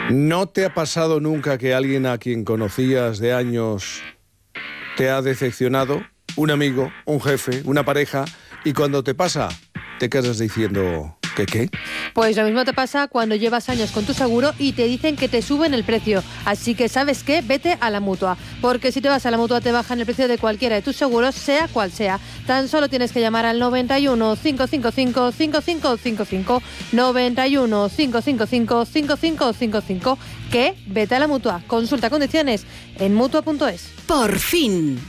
¿No te ha pasado nunca que alguien a quien conocías de años te ha decepcionado? Un amigo, un jefe, una pareja, y cuando te pasa, te quedas diciendo... ¿Qué? Pues lo mismo te pasa cuando llevas años con tu seguro y te dicen que te suben el precio. Así que, ¿sabes qué? Vete a la Mutua. Porque si te vas a la Mutua te bajan el precio de cualquiera de tus seguros, sea cual sea. Tan solo tienes que llamar al 91 555 5555. 91 555 5555. Que vete a la Mutua. Consulta condiciones en Mutua.es. Por fin.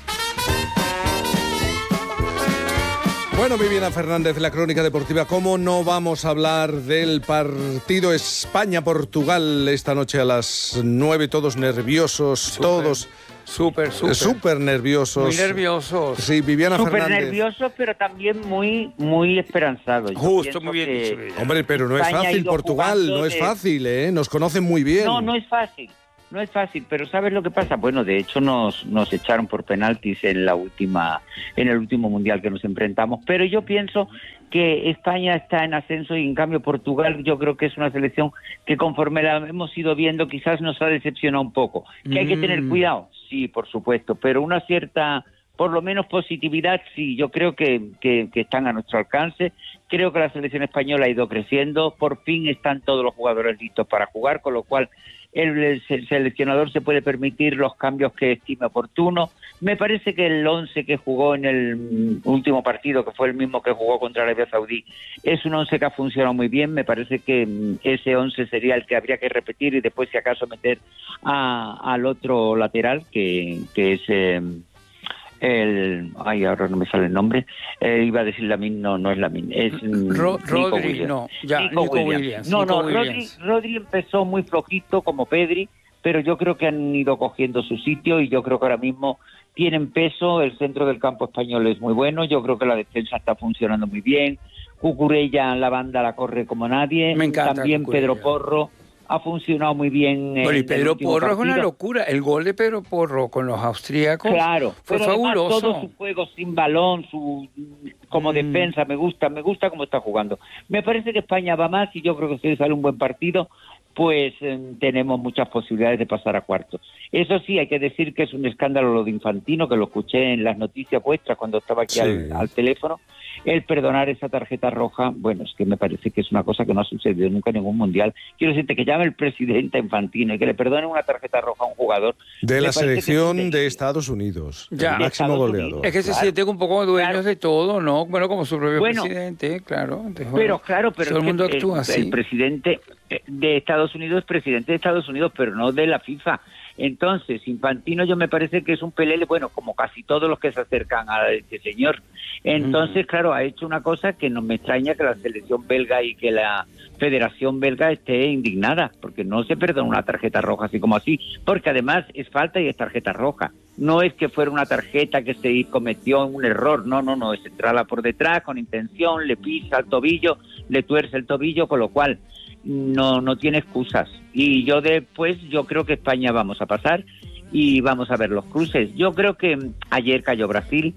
Bueno, Viviana Fernández, la crónica deportiva. ¿Cómo no vamos a hablar del partido España-Portugal esta noche a las 9? Todos nerviosos, todos súper nerviosos. Muy nerviosos. Sí, Viviana Fernández. Súper nerviosos, pero también muy esperanzados. Justo, muy bien dicho. Hombre, pero no es fácil Portugal, no es fácil, ¿eh? Nos conocen muy bien. No es fácil. No es fácil, pero ¿sabes lo que pasa? Bueno, de hecho nos echaron por penaltis en el último mundial que nos enfrentamos, pero yo pienso que España está en ascenso y en cambio Portugal yo creo que es una selección que conforme la hemos ido viendo quizás nos ha decepcionado un poco. ¿Que hay que tener cuidado? Sí, por supuesto, pero una cierta, por lo menos positividad, sí, yo creo que están a nuestro alcance. Creo que la selección española ha ido creciendo, por fin están todos los jugadores listos para jugar, con lo cual el seleccionador se puede permitir los cambios que estime oportuno. Me parece que el 11 que jugó en el último partido, que fue el mismo que jugó contra Arabia Saudí, es un 11 que ha funcionado muy bien. Me parece que ese 11 sería el que habría que repetir y después, si acaso, meter al otro lateral, que es... ahora no me sale el nombre, iba a decir Lamine, no es Lamine, es Rodri, Nico Williams. Rodri empezó muy flojito como Pedri, pero yo creo que han ido cogiendo su sitio y yo creo que ahora mismo tienen peso. El centro del campo español es muy bueno, yo creo que la defensa está funcionando muy bien. Cucurella, la banda la corre como nadie. Me encanta también Cucurella. Pedro Porro ha funcionado muy bien. Bueno, y Pedro Porro partido. es una locura. El gol de Pedro Porro con los austríacos fue pero fabuloso. Todo su juego sin balón, como defensa, me gusta cómo está jugando. Me parece que España va más y yo creo que si sale un buen partido, pues tenemos muchas posibilidades de pasar a cuartos. Eso sí, hay que decir que es un escándalo lo de Infantino, que lo escuché en las noticias vuestras cuando estaba aquí al teléfono. El perdonar esa tarjeta roja, bueno, es que me parece que es una cosa que no ha sucedido nunca en ningún mundial. Quiero decirte que llame el presidente Infantino y que le perdone una tarjeta roja a un jugador de la selección de Estados Unidos, ya, el máximo goleador. Es que se sienten un poco dueños de todo, ¿no? Bueno, como su propio presidente, claro. Pero todo el mundo actúa así. El presidente de Estados Unidos es presidente de Estados Unidos, pero no de la FIFA. Entonces, Infantino yo me parece que es un pelele, bueno, como casi todos los que se acercan a este señor. Entonces, claro, ha hecho una cosa que no me extraña que la selección belga y que la Federación Belga esté indignada, porque no se perdona una tarjeta roja así como así, porque además es falta y es tarjeta roja. No es que fuera una tarjeta que se cometió un error, no, es entrarla por detrás con intención, le pisa el tobillo, le tuerce el tobillo, con lo cual no tiene excusas. Y yo creo que España vamos a pasar y vamos a ver los cruces. Yo creo que ayer cayó Brasil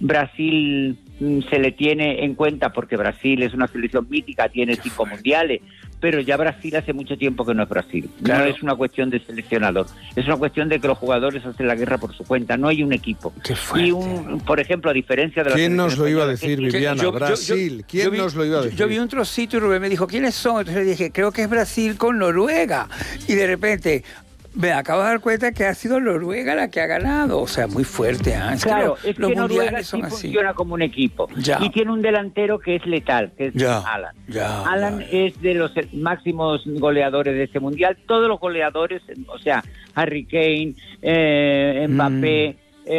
se le tiene en cuenta porque Brasil es una selección mítica, tiene 5 mundiales, pero ya Brasil hace mucho tiempo que no es Brasil. Claro. No es una cuestión de seleccionador, es una cuestión de que los jugadores hacen la guerra por su cuenta, no hay un equipo. Qué fuerte. Y por ejemplo, a diferencia de la ¿Quién nos lo iba a decir, Viviana? Brasil. ¿Quién nos lo iba a decir? Yo vi un trocito y Rubén me dijo, ¿quiénes son? Entonces le dije, creo que es Brasil con Noruega. Y de repente... me acabo de dar cuenta que ha sido Noruega la que ha ganado, o sea, muy fuerte. Claro, es que Noruega sí funciona como un equipo. Y tiene un delantero que es letal, que es Alan. Alan es de los máximos goleadores de este mundial. Todos los goleadores, o sea, Harry Kane, Mbappé,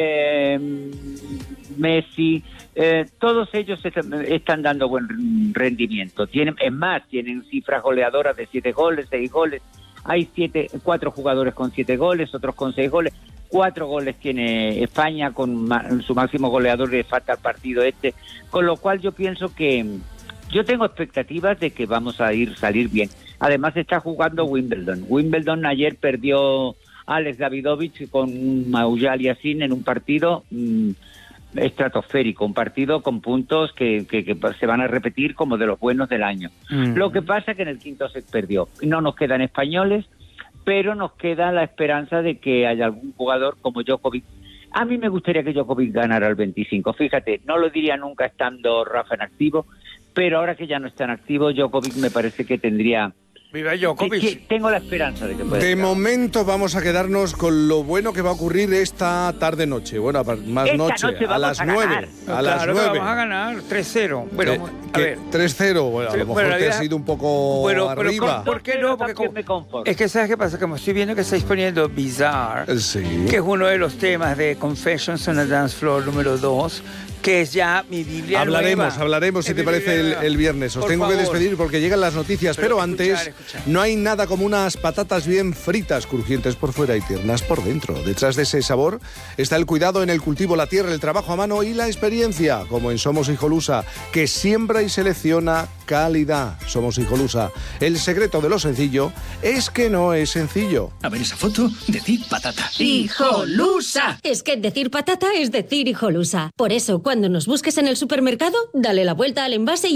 Messi, todos ellos están dando buen rendimiento. Tienen cifras goleadoras de 7 goles, 6 goles. Hay 4 jugadores con 7 goles, otros con 6 goles. 4 goles tiene España con su máximo goleador, le falta el partido con lo cual yo pienso que yo tengo expectativas de que vamos a salir bien. Además está jugando Wimbledon ayer perdió Alex Davidovich con Maujal Yassin en un partido estratosférico, un partido con puntos que se van a repetir como de los buenos del año. Lo que pasa es que en el quinto set perdió. No nos quedan españoles, pero nos queda la esperanza de que haya algún jugador como Djokovic. A mí me gustaría que Djokovic ganara el 25. Fíjate, no lo diría nunca estando Rafa en activo, pero ahora que ya no está en activo, Djokovic me parece que tendría... Viva Djokovic. Tengo la esperanza de que pueda. De momento vamos a quedarnos con lo bueno que va a ocurrir esta tarde-noche. Bueno, más Esta noche, noche a las 9. A las 9. Vamos a ganar 3-0. Bueno, a ver. 3-0, bueno, a lo mejor te has ido un poco arriba. ¿Por qué no? Porque es que ¿sabes qué pasa? Como estoy viendo que estáis poniendo Bizarre, Sí. que es uno de los temas de Confessions on a Dance Floor número 2, que es ya mi Biblia Hablaremos, nueva. si te parece, el viernes. Os tengo que despedir porque llegan las noticias, pero antes escuchar. no hay nada como unas patatas bien fritas, crujientes por fuera y tiernas por dentro. Detrás de ese sabor está el cuidado en el cultivo, la tierra, el trabajo a mano y la experiencia, como en Somos Hijolusa, que siembra y selecciona calidad. Somos Hijolusa. El secreto de lo sencillo es que no es sencillo. A ver esa foto, decid patata. ¡Hijolusa! Es que decir patata es decir hijolusa. Por eso, cuando nos busques en el supermercado, dale la vuelta al envase